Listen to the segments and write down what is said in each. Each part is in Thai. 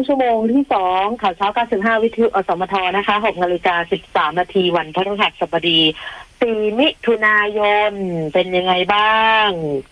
ชั่วโมงที่2ข่าวเช้า95วิทยุอสมทนะคะ6:13 น.วันพฤหัสบดี4มิถุนายนเป็นยังไงบ้าง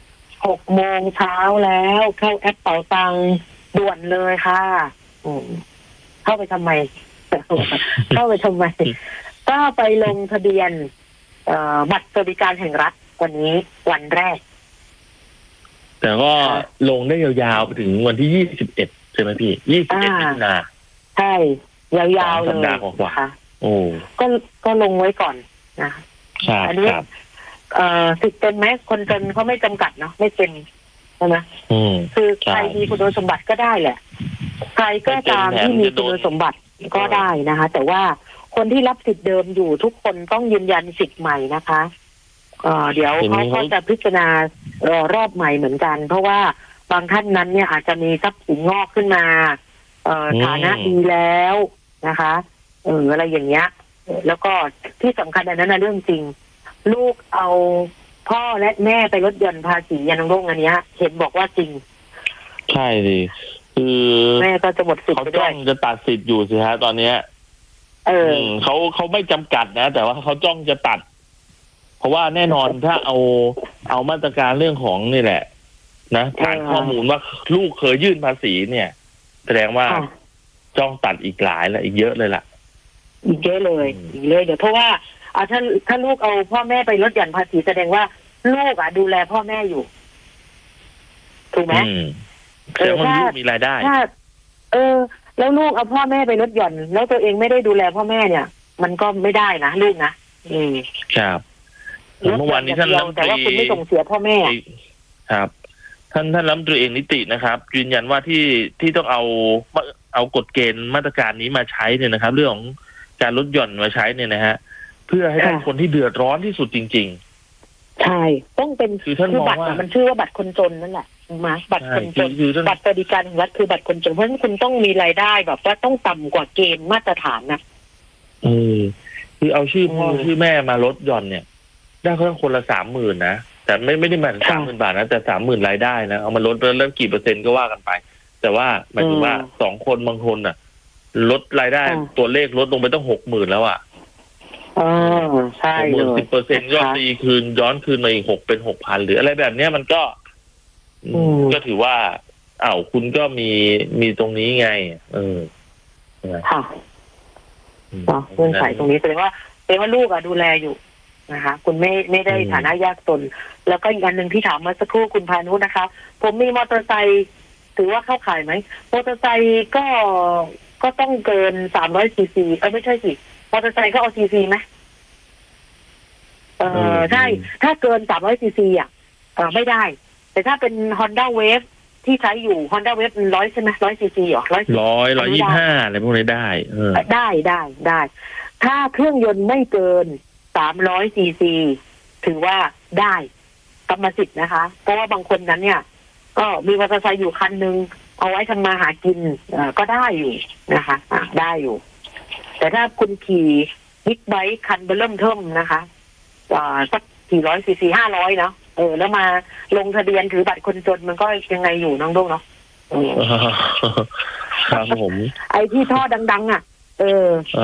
6โมงเช้าแล้วเข้าแอปเป๋าตังค์ด่วนเลยค่ะเข้าไปทำไม เข้าไปทำไมก็ไปลงทะเบียนบัตรสวัสดิการแห่งรัฐวันนี้วันแรกแต่ก็ลงได้ยาวๆไปถึงวันที่21ใช่ไหมพี่21มิถุนายนใช่ยาวๆเลยสัปดาห์กว่าโอ้ก็ลงไว้ก่อนนะอันนี้สิทธิ์เป็นไหมคนจนเขาไม่จำกัดเนาะไม่เป็นใช่ไหมคือใครมีคุณสมบัติก็ได้แหละใครก็ตามที่มีคุณสมบัติก็ได้นะคะแต่ว่าคนที่รับสิทธิ์เดิมอยู่ทุกคนต้องยืนยันสิทธิ์ใหม่นะคะเดี๋ยวเขาก็จะพิจารณารอบใหม่เหมือนกันเพราะว่าบางท่านนั้นเนี่ยอาจจะมีทรัพย์สินงอกขึ้นมาฐานะดีแล้วนะคะอะไรอย่างเงี้ยแล้วก็ที่สำคัญอันนั้นนะเรื่องจริงลูกเอาพ่อและแม่ไปลดหย่อนภาษียันงอันเนี้ยเห็นบอกว่าจริงใช่ดิคือแม่ก็จะหมดสิทธิ์ไปด้วยเขาจ้องจะตัดสิทธิ์อยู่สิฮะตอนเนี้ยเขาไม่จำกัดนะแต่ว่าเขาจ้องจะตัดเพราะว่าแน่นอนถ้าเอามาตรการเรื่องของนี่แหละนะฐานข้อมูลว่าลูกเคยยื่นภาษีเนี่ยแสดงว่าจ้องตัดอีกหลายและอีกเยอะเลยล่ะอีกเยอะเลยอีกเลยเดี๋ยวเพราะว่าถ้าลูกเอาพ่อแม่ไปลดหย่อนภาษีแสดงว่าลูกดูแลพ่อแม่อยู่ถูกไหมแสดงว่าลูกมีรายได้แล้วลูกเอาพ่อแม่ไปลดหย่อนแล้วตัวเองไม่ได้ดูแลพ่อแม่เนี่ยมันก็ไม่ได้นะลูกนะครับเมื่อวานนี้ท่านรัฐมนตรีแต่ว่าคุณไม่ส่งเสียพ่อแม่ครับท่านรัฐมนตรีเองนิตินะครับยืนยันว่าที่ต้องเอากฎเกณฑ์มาตรการนี้มาใช้เนี่ยนะครับเรื่องของการลดหย่อนมาใช้เนี่ยนะฮะเพื่อให้ได้คนที่เดือดร้อนที่สุดจริงๆใช่ต้องเป็นคือบัตรมันชื่อว่าบัตรคนจนนั่นแหละมาบัตรคนจนบัตรสวัสดิการแห่งรัฐคือบัตรคนจนเพราะฉะนั้นคุณต้องมีรายได้แบบว่าต้องต่ำกว่าเกณฑ์มาตรฐานนะคือเอาชื่อพ่อชื่อแม่มาลดหย่อนเนี่ยได้เพิ่มคนละ 30,000 นะแต่ไม่ได้หมายถึง 30,000 บาทนะแต่ 30,000 รายได้นะเอามาลดแล้วกี่เปอร์เซ็นต์ก็ว่ากันไปแต่ว่าหมายถึงว่า2คนบางคนน่ะลดรายได้ตัวเลขลดลงไปต้อง 60,000 แล้วอ่ะใช่เลย 10% ก็ตีคืนย้อนคืนมาอีก6เป็น 6,000 หรืออะไรแบบเนี้ยมันก็ถือว่าคุณก็มีตรงนี้ไงค่ะเงื่อนไขตรงนี้แสดงว่าลูกดูแลอยู่นะคะคุณไม่ได้ฐานะยากจนแล้วก็อีกอันหนึ่งที่ถามมาสักครู่คุณพานุนะคะผมมีมอเตอร์ไซค์ถือว่าเข้าข่ายไหมมอเตอร์ไซค์ก็ต้องเกิน300 ซีซีไม่ใช่สิมอเตอร์ไซค์ก็เอาซีซีไหมใช่ถ้าเกิน300 ซีซีไม่ได้แต่ถ้าเป็น Honda Wave ที่ใช้อยู่ Honda Wave 100ใช่ไหม100 ซีซีหรอ 125อะไรพวกนี้ได้ได้ถ้าเครื่องยนต์ไม่เกิน300 ซีซีถือว่าได้กรรมสิทธิ์นะคะเพราะว่าบางคนนั้นเนี่ยก็มีมอเตอร์ไซค์อยู่คันนึงเอาไว้ทำมาหากินก็ได้อยู่นะคะได้อยู่แต่ถ้าคุณขี่บิ๊กไบค์คันเบอร์เริ่มเทิมนะคะสัก400 ซีซี500เนาะแล้วมาลงทะเบียนถือบัตรคนจนมันก็ยังไงอยู่น้องดุ้งเนาะครับผมไอ้ที่ท่อดังๆ